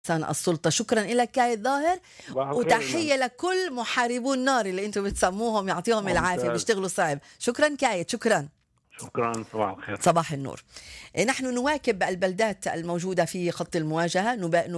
السلطة. شكرا لك كايد ظاهر، صباح الخير إلك. وتحية لكل محاربو النار اللي انتم بتسموهم، يعطيهم العافية، ممتاز. بيشتغلوا صعب. شكرا كايد، شكرا. شكرا، صباح الخير. صباح النور. نحن نواكب البلدات الموجودة في خط المواجهة،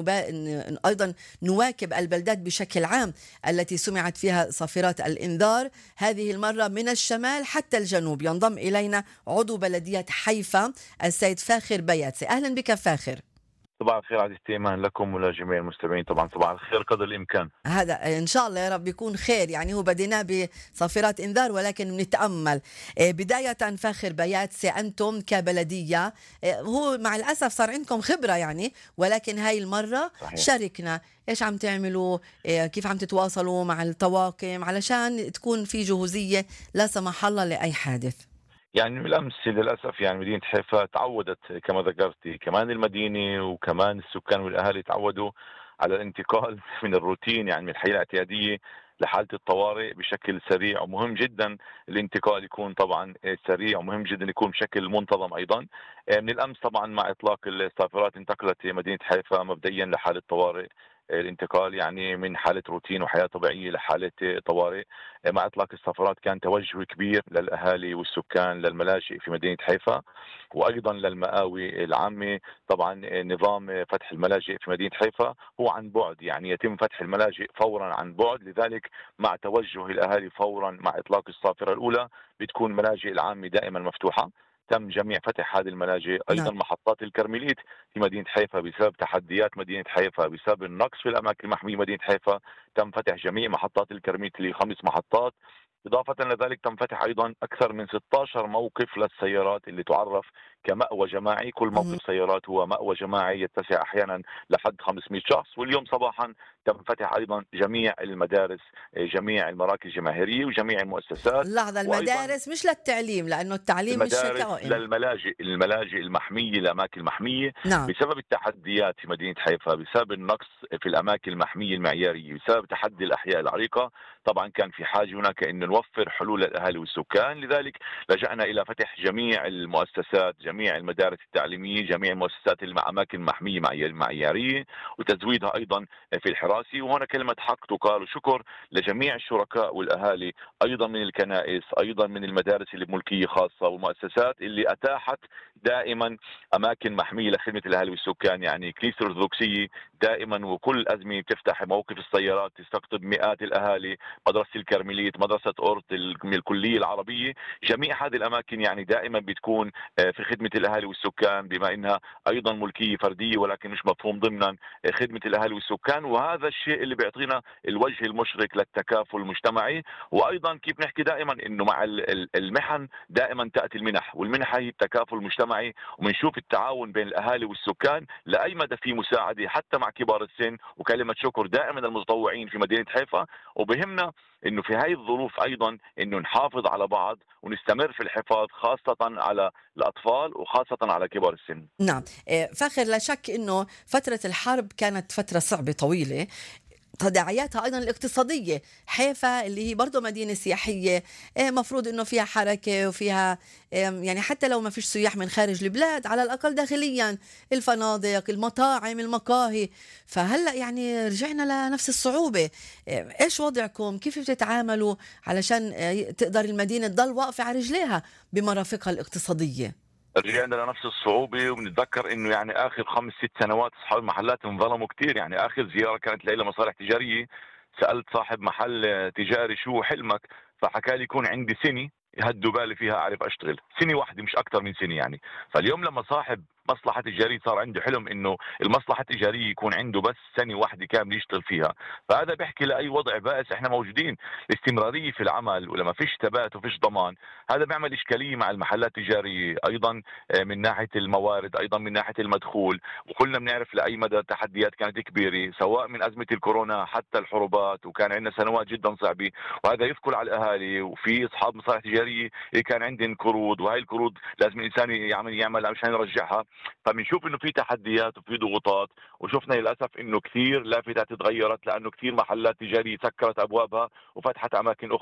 أيضا نواكب البلدات بشكل عام التي سمعت فيها صافرات الإنذار، هذه المرة من الشمال حتى الجنوب. ينضم إلينا عضو بلدية حيفا السيد فاخر بياتسي. أهلا بك فاخر. صباح الخير عزيزتي ايمان، لكم ولجميع المستمعين. طبعا صباح الخير قدر الامكان. هذا إن شاء الله يا رب يكون خير. يعني هو بديناه بصافرات إنذار ولكن بنتأمل. بداية فاخر بياتسي، أنتم كبلدية، هو مع الأسف صار عندكم خبرة يعني، ولكن هاي المرة صحيح. شاركنا. إيش عم تعملوا؟ كيف عم تتواصلوا مع الطواقم علشان تكون في جهوزية لا سمح الله لأي حادث؟ يعني بالامس للاسف يعني مدينه حيفا تعودت كما ذكرتي، كمان المدينه وكمان السكان والاهالي تعودوا على الانتقال من الروتين، يعني من الحياه الاعتياديه لحاله الطوارئ بشكل سريع. ومهم جدا الانتقال يكون طبعا سريع، ومهم جدا يكون بشكل منتظم ايضا. من الامس طبعا مع اطلاق السافرات انتقلت مدينه حيفا مبدئيا لحاله طوارئ. الانتقال يعني من حالة روتين وحياة طبيعية لحالة طوارئ. مع إطلاق السفرات كان توجه كبير للأهالي والسكان للملاجئ في مدينة حيفا، وأيضا للمآوي العامة. طبعا نظام فتح الملاجئ في مدينة حيفا هو عن بعد، يعني يتم فتح الملاجئ فورا عن بعد. لذلك مع توجه الأهالي فورا مع إطلاق الصافرة الأولى بتكون الملاجئ العامة دائما مفتوحة. تم جميع فتح هذه الملاجئ. نعم. ايضا محطات الكرمليت في مدينه حيفا بسبب تحديات مدينه حيفا، بسبب النقص في الاماكن المحميه مدينه حيفا، تم فتح جميع محطات الكرمليت ل5 محطات. إضافة لذلك تم فتح أيضا أكثر من 16 موقف للسيارات اللي تعرف كمأوى جماعي. كل مهم. موقف سيارات هو مأوى جماعي يتسع أحيانا لحد 500 شخص. واليوم صباحا تم فتح أيضا جميع المدارس، جميع المراكز الجماهيرية وجميع المؤسسات. لحظة، وأيضا المدارس مش للتعليم لأنه التعليم مش المدارس قائم. للملاجئ، الملاجئ المحمية، الأماكن المحمية. نعم. بسبب التحديات في مدينة حيفا، بسبب النقص في الأماكن المحمية المعيارية، بسبب تحدي الأحياء العريقة، طبعا كان في حاجة هناك أن نوفر حلول للأهالي والسكان. لذلك لجأنا إلى فتح جميع المؤسسات، جميع المدارس التعليمية، جميع المؤسسات اللي مع أماكن محمية معيارية، وتزويدها أيضا في الحراسة. وهنا كلمة حق تقال وشكر لجميع الشركاء والأهالي، أيضا من الكنائس، أيضا من المدارس اللي بملكية خاصة والمؤسسات اللي أتاحت دائما أماكن محمية لخدمة الأهالي والسكان. يعني كنيسة الأرثوذكسية دائما وكل أزمة بتفتح موقف السيارات تستقطب مئات الأهالي. مدرسة الكرمليت، مدرسة أورت، الكلية العربية، جميع هذه الأماكن يعني دائما بتكون في خدمة الأهالي والسكان، بما أنها أيضا ملكية فردية ولكن مش مفهوم ضمنا خدمة الأهالي والسكان. وهذا الشيء اللي بيعطينا الوجه المشرق للتكافل المجتمعي. وايضا كيف نحكي دائما انه مع المحن دائما تاتي المنح، والمنح هي التكافل المجتمعي. وبنشوف التعاون بين الاهالي والسكان لاي مدى في مساعده حتى مع كبار السن. وكلمه شكر دائما للمتطوعين في مدينه حيفا. وبهمنا انه في هاي الظروف ايضا انه نحافظ على بعض ونستمر في الحفاظ خاصه على الاطفال وخاصه على كبار السن. نعم. فاخر، لا شك أنه فترة الحرب كانت فترة صعبة طويلة، تداعياتها أيضا الاقتصادية. حيفا اللي هي برضه مدينة سياحية، مفروض أنه فيها حركة وفيها، يعني حتى لو ما فيش سياح من خارج البلاد على الأقل داخليا الفنادق، المطاعم، المقاهي. فهلأ يعني رجعنا لنفس الصعوبة. إيش وضعكم؟ كيف بتتعاملوا علشان تقدر المدينة تضل واقفة على رجليها بمرافقها الاقتصادية؟ رجعنا لنفس الصعوبة. وبنتذكر انه يعني اخر 5 6 سنوات اصحاب المحلات انظلموا كثير. يعني اخر زيارة كانت لي مصالح تجارية، سألت صاحب محل تجاري شو حلمك، فحكى لي يكون عندي سنة يهدوا بالي فيها اعرف اشتغل، سنة واحدة مش اكثر من سنة يعني. فاليوم لما صاحب مصلحة تجارية صار عنده حلم انه المصلحة التجارية يكون عنده بس سنة واحدة كاملة يشتغل فيها، فهذا بيحكي لأي وضع بائس احنا موجودين. الاستمرارية في العمل ولما فيش ثبات وفيش ضمان، هذا بيعمل اشكالية مع المحلات التجارية ايضا، من ناحيه الموارد، ايضا من ناحيه المدخول. وكلنا بنعرف لاي مدى التحديات كانت كبيره، سواء من ازمه الكورونا حتى الحروبات، وكان عندنا سنوات جدا صعبه. وهذا يثقل على الاهالي. وفي اصحاب مصالح تجاريه كان عندهم قروض، وهي القروض لازم الانسان يعمل عشان يرجعها. فبنشوف انه في تحديات وفي ضغوطات. وشفنا للاسف انه كثير لافتات تغيرت، لانه كثير محلات تجاريه سكرت ابوابها وفتحت اماكن اخرى.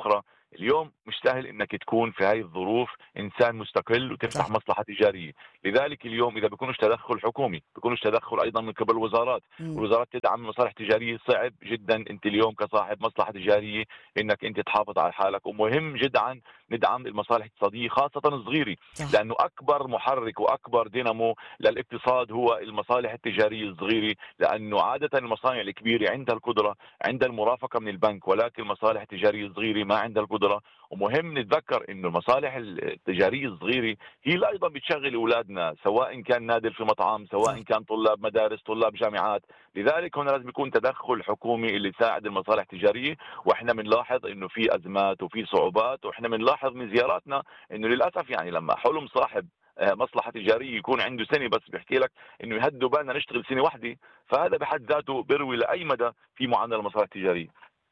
اليوم مش سهل انك تكون في هاي الظروف انسان مستقل وتفتح صح. مصلحه تجاريه. لذلك اليوم اذا بيكونش تدخل حكومي، بيكونش تدخل ايضا من قبل الوزارات، مم. والوزارات تدعم مصالح تجاريه، صعب جدا انت اليوم كصاحب مصلحه تجاريه انك انت تحافظ على حالك. ومهم جدا ندعم المصالح الاقتصاديه خاصه الصغيره، صح. لانه اكبر محرك واكبر دينامو للاقتصاد هو المصالح التجاريه الصغيره، لانه عاده المصانع الكبيره عندها القدره، عندها المرافقه من البنك، ولكن المصالح التجاريه الصغيره ما عندها القدره. ومهم نتذكر انه المصالح التجاريه الصغيره هي اللي ايضا بتشغل اولادنا، سواء كان نادل في مطعم، صح. سواء كان طلاب مدارس، طلاب جامعات. لذلك هنا لازم يكون تدخل حكومي اللي يساعد المصالح التجاريه. واحنا بنلاحظ انه في ازمات وفي صعوبات، واحنا بنلاحظ من زياراتنا انه للاسف يعني لما حلم صاحب مصلحة تجارية يكون عنده سنة بس بيحكي لك انه يهدوا بالنا نشتغل سنة واحدة، فهذا بحد ذاته بيروي لأي مدى في معاناة المصالح التجارية.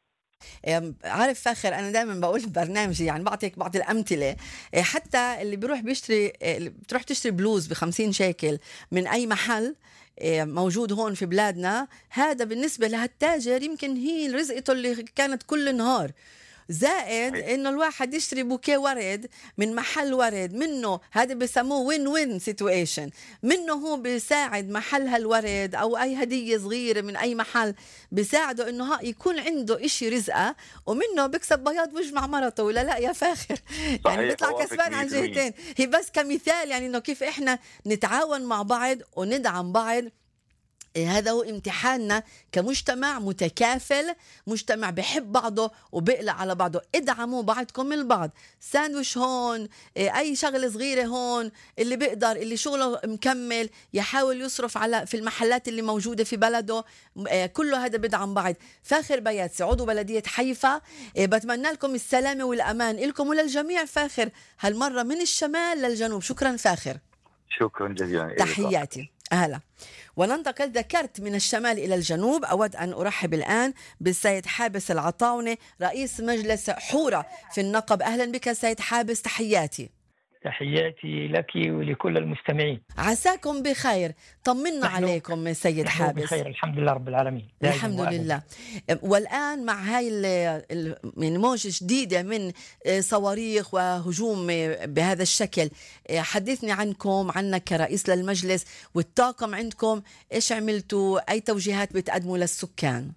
عارف فاخر، انا دائما بقول ببرنامجي، يعني بعطيك بعض الامثله. حتى اللي بيروح بيشتري، اللي بتروح تشتري بلوز ب50 شيكل من اي محل موجود هون في بلادنا، هذا بالنسبه لهالتاجر يمكن هي رزقته اللي كانت كل نهار. زائد صحيح. انه الواحد يشتري بوكيه ورد من محل ورد منه، هذا بسموه وين وين سيتويشن، منه هو بيساعد محل هالورد او اي هديه صغيره من اي محل، بيساعده انه يكون عنده اشي رزقه، ومنه بيكسب بياض وجه مع مرته، ولا لا يا فاخر؟ يعني صحيح، بيطلع بوافق كسبان على 100%. الجهتين. هي بس كمثال يعني انه كيف احنا نتعاون مع بعض وندعم بعض. هذا هو امتحاننا كمجتمع متكافل، مجتمع بحب بعضه وبقلق على بعضه. ادعموا بعضكم البعض، ساندويش هون، اي شغله صغيره هون، اللي بيقدر، اللي شغله مكمل يحاول يصرف على في المحلات اللي موجوده في بلده. كله هذا بدعم بعض. فاخر بياتسي عضو بلديه حيفا، بتمنى لكم السلامه والامان لكم وللجميع. فاخر هالمره من الشمال للجنوب. شكرا فاخر، شكرا جزيلا. تحياتي. أهلا. وننتقل، ذكرت من الشمال إلى الجنوب. أود أن أرحب الآن بالسيد حابس العطاونة، رئيس مجلس حورة في النقب. أهلا بك سيد حابس، تحياتي. تحياتي لك ولكل المستمعين. عساكم بخير، طمنا عليكم سيد نحن حابس. بخير الحمد لله رب العالمين. الحمد لله. والآن مع هاي يعني موجة جديدة من صواريخ وهجوم بهذا الشكل، حدثني عنك كرئيس للمجلس والطاقم عندكم، إيش عملتوا؟ أي توجيهات بتقدموا للسكان؟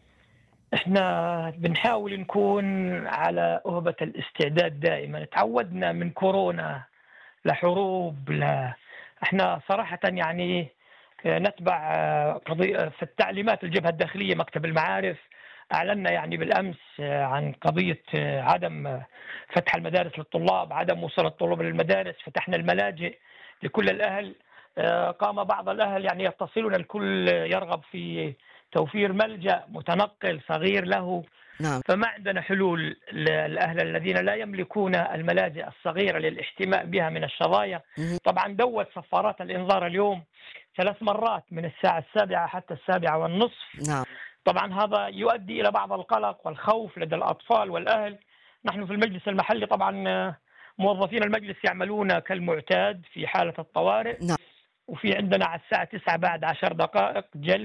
احنا بنحاول نكون على أهبة الاستعداد دائما. تعودنا من كورونا لحروب احنا صراحة يعني نتبع في التعليمات الجبهة الداخلية. مكتب المعارف أعلنا يعني بالأمس عن قضية عدم فتح المدارس للطلاب، عدم وصول الطلاب للمدارس. فتحنا الملاجئ لكل الأهل. قام بعض الأهل يعني يتصلون، الكل يرغب في توفير ملجأ متنقل صغير له. نعم. فما عندنا حلول للأهل الذين لا يملكون الملاجئ الصغيرة للاحتماء بها من الشظايا. طبعا دوت صفارات الإنذار اليوم 3 مرات من الساعة 7 حتى 7:30. نعم. طبعا هذا يؤدي إلى بعض القلق والخوف لدى الأطفال والأهل. نحن في المجلس المحلي طبعا موظفين المجلس يعملون كالمعتاد في حالة الطوارئ. نعم. وفي عندنا على الساعة 9 بعد 10 دقائق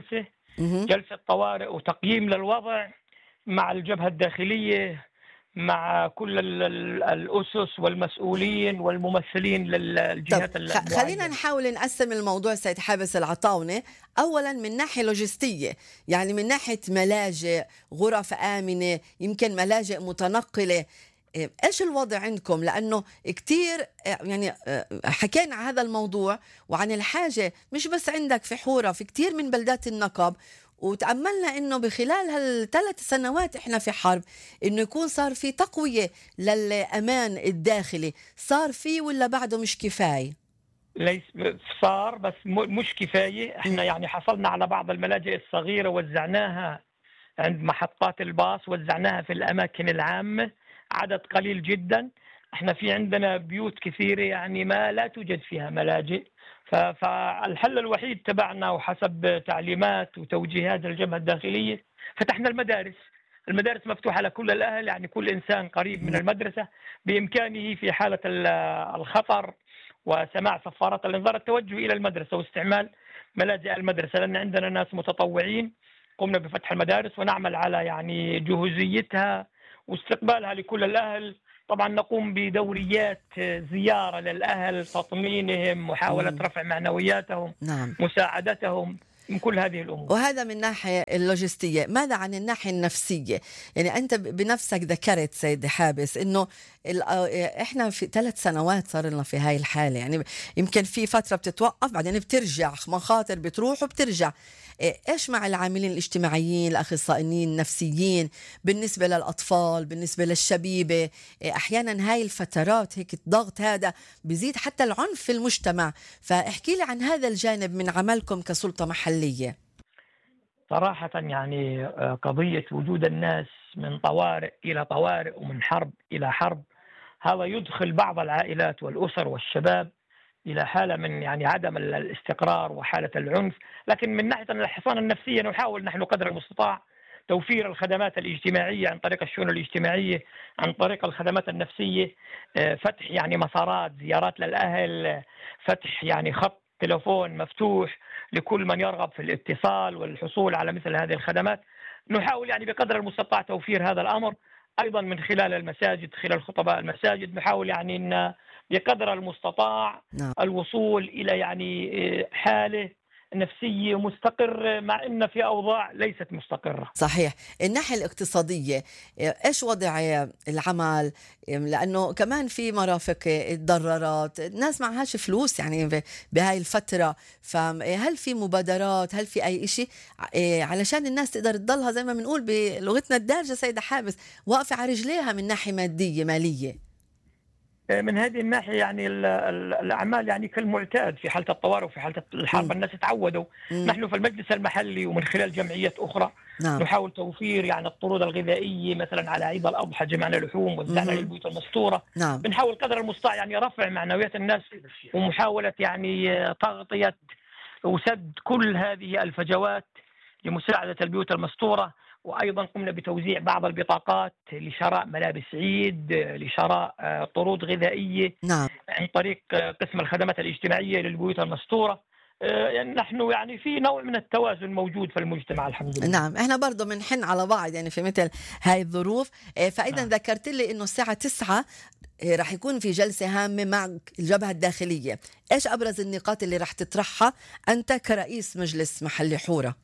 جلسة طوارئ وتقييم للوضع مع الجبهة الداخلية، مع كل الأسس والمسؤولين والممثلين للجهات المعينة. خلينا نحاول نقسم الموضوع سيد حابس العطاونة. أولا من ناحية لوجستية، يعني من ناحية ملاجئ، غرف آمنة، يمكن ملاجئ متنقلة، إيش الوضع عندكم؟ لأنه كتير يعني حكينا عن هذا الموضوع وعن الحاجة مش بس عندك في حورة، في كتير من بلدات النقب، وتأملنا إنه بخلال هال3 سنوات إحنا في حرب، إنه يكون صار في تقوية للأمان الداخلي. صار في ولا بعده مش كفاية؟ ليس صار بس مش كفاية. إحنا يعني حصلنا على بعض الملاجئ الصغيرة، وزعناها عند محطات الباص، وزعناها في الأماكن العامة، عدد قليل جدا. احنا في عندنا بيوت كثيرة يعني ما لا توجد فيها ملاجئ. فالحل الوحيد تبعنا وحسب تعليمات وتوجيهات الجبهة الداخلية فتحنا المدارس مفتوحة لكل الأهل. يعني كل إنسان قريب من المدرسة بإمكانه في حالة الخطر وسماع صفارات الإنذار التوجه إلى المدرسة واستعمال ملاجئ المدرسة، لأن عندنا ناس متطوعين قمنا بفتح المدارس ونعمل على يعني جهوزيتها واستقبالها لكل الأهل. طبعا نقوم بدوريات زيارة للأهل، تطمينهم، محاولة رفع معنوياتهم، نعم. مساعدتهم من كل هذه الأمور. وهذا من الناحية اللوجستية. ماذا عن الناحية النفسية؟ يعني أنت بنفسك ذكرت سيد حابس إنه إحنا في 3 سنوات صار لنا في هاي الحالة، يعني يمكن في فترة بتتوقف بعدين بترجع، مخاطر بتروح وبترجع. إيش مع العاملين الاجتماعيين، الأخصائيين النفسيين، بالنسبة للأطفال، بالنسبة للشبيبة؟ أحيانا هاي الفترات هيك الضغط هذا بيزيد حتى العنف في المجتمع، فاحكي لي عن هذا الجانب من عملكم كسلطة محلية. صراحة يعني قضية وجود الناس من طوارئ إلى طوارئ ومن حرب إلى حرب، هذا يدخل بعض العائلات والأسر والشباب إلى حالة من يعني عدم الاستقرار وحالة العنف. لكن من ناحية الحصانة النفسية نحاول نحن قدر المستطاع توفير الخدمات الاجتماعية عن طريق الشؤون الاجتماعية، عن طريق الخدمات النفسية، فتح يعني مسارات زيارات للأهل، فتح يعني خط تلفون مفتوح لكل من يرغب في الاتصال والحصول على مثل هذه الخدمات. نحاول يعني بقدر المستطاع توفير هذا الأمر أيضا من خلال المساجد، خلال خطباء المساجد. نحاول يعني أن بقدر المستطاع نعم. الوصول إلى يعني حالة نفسية مستقرة، مع أن في أوضاع ليست مستقرة. صحيح. الناحية الاقتصادية إيش وضع العمل؟ لأنه كمان في مرافق اتضررت، الناس معهاش فلوس يعني بهاي الفترة، فهل في مبادرات، هل في أي إشي علشان الناس تقدر تضلها زي ما بنقول بلغتنا الدارجة سيدة حابس واقفة على رجليها من ناحية مادية مالية؟ من هذه الناحية يعني الأعمال يعني كالمعتاد في حالة الطوارئ وفي حالة الحرب، الناس تعودوا. نحن في المجلس المحلي ومن خلال جمعيات أخرى نعم. نحاول توفير يعني الطرود الغذائية. مثلا على عيد الأضحى جمعنا لحوم وزعنا للبيوت المستورة. نعم. بنحاول قدر المستطاع يعني رفع معنويات الناس ومحاولة يعني تغطية وسد كل هذه الفجوات لمساعدة البيوت المستورة. وأيضا قمنا بتوزيع بعض البطاقات لشراء ملابس عيد، لشراء طرود غذائية، نعم. عن طريق قسم الخدمات الاجتماعية للبيوت المستورة. يعني نحن يعني في نوع من التوازن موجود في المجتمع الحمد لله. نعم. احنا برضه بنحن على بعض يعني في مثل هاي الظروف. فأيضا نعم. ذكرت لي إنه الساعة 9 رح يكون في جلسة هامة مع الجبهة الداخلية. إيش أبرز النقاط اللي رح تطرحها أنت كرئيس مجلس محلي حورة؟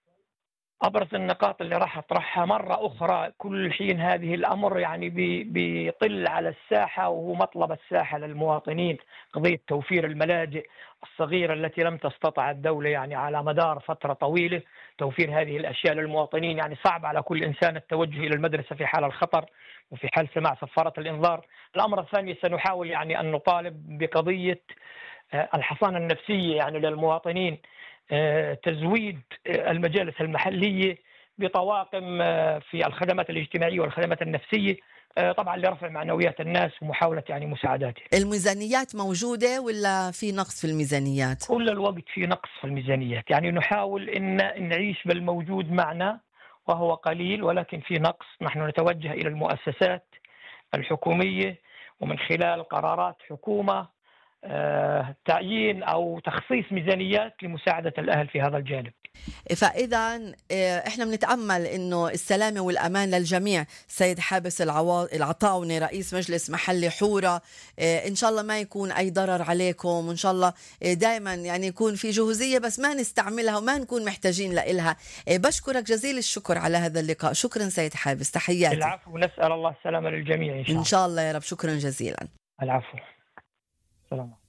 أبرز النقاط اللي راح أطرحها مرة أخرى، كل حين هذه الأمر يعني بيطل على الساحة، وهو مطلب الساحة للمواطنين، قضية توفير الملاجئ الصغيرة التي لم تستطع الدولة يعني على مدار فترة طويلة توفير هذه الأشياء للمواطنين. يعني صعب على كل إنسان التوجه إلى المدرسة في حال الخطر وفي حال سماع صفارة الإنذار. الأمر الثاني سنحاول يعني أن نطالب بقضية الحصانة النفسية يعني للمواطنين، تزويد المجالس المحلية بطواقم في الخدمات الاجتماعية والخدمات النفسية، طبعا لرفع معنويات الناس ومحاولة يعني مساعداتهم. الميزانيات موجودة ولا في نقص في الميزانيات؟ كل الوقت في نقص في الميزانيات، يعني نحاول أن نعيش بالموجود معنا وهو قليل، ولكن في نقص. نحن نتوجه إلى المؤسسات الحكومية ومن خلال قرارات حكومة تعيين أو تخصيص ميزانيات لمساعدة الأهل في هذا الجانب. فإذا إحنا بنتأمل إنه السلامة والأمان للجميع. سيد حابس العطاوني رئيس مجلس محلي حورة، إن شاء الله ما يكون أي ضرر عليكم، وإن شاء الله دائما يعني يكون في جهوزية بس ما نستعملها وما نكون محتاجين لإلها. بشكرك جزيل الشكر على هذا اللقاء. شكرا سيد حابس، تحياتي. العفو، نسأل الله السلامة للجميع إن شاء الله. إن شاء الله يا رب. شكرا جزيلا. العفو. سلام.